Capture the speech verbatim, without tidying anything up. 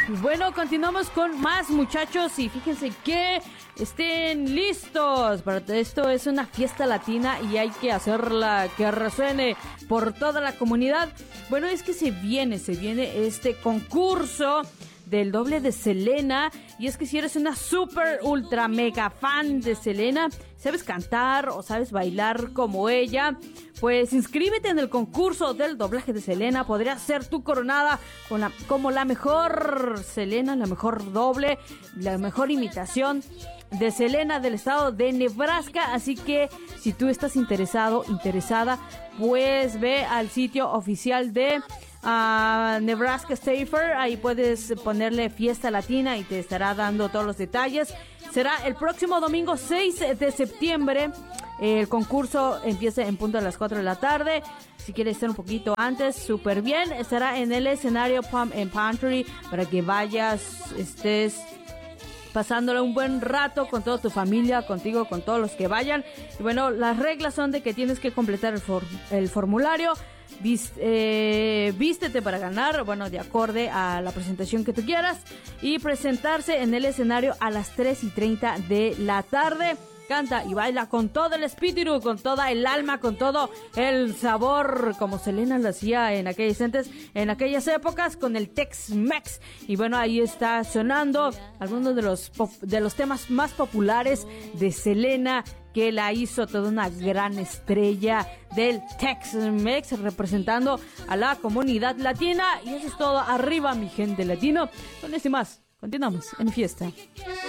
Bueno, continuamos con más, muchachos, y fíjense que estén listos. Para esto es una fiesta latina y hay que hacerla que resuene por toda la comunidad. Bueno, es que se viene, se viene este concurso del doble de Selena. Y es que si eres una super ultra mega fan de Selena, sabes cantar o sabes bailar como ella, pues inscríbete en el concurso del doblaje de Selena. Podrías ser tú coronada con la, como la mejor Selena, la mejor doble, la mejor imitación de Selena del estado de Nebraska. Así que si tú estás interesado, interesada, pues ve al sitio oficial de Uh, Nebraska State Fair. Ahí puedes ponerle fiesta latina y te estará dando todos los detalles. Será el próximo domingo seis de septiembre. El concurso empieza en punto a las cuatro de la tarde. Si quieres estar un poquito antes, súper bien. Estará en el escenario Pump and Pantry para que vayas, estés pasándole un buen rato con toda tu familia, contigo, con todos los que vayan. Y bueno, las reglas son de que tienes que completar el, for- el formulario. Vist, eh, vístete para ganar, bueno, de acorde a la presentación que tú quieras, y presentarse en el escenario a las tres y treinta de la tarde. Canta y baila con todo el espíritu, con toda el alma, con todo el sabor, como Selena lo hacía en aquellas, antes, en aquellas épocas, con el Tex-Mex. Y bueno, ahí está sonando algunos de los, pop, de los temas más populares de Selena, que la hizo toda una gran estrella del Tex-Mex, representando a la comunidad latina. Y eso es todo. Arriba, mi gente latino. Con esto y más, continuamos en fiesta.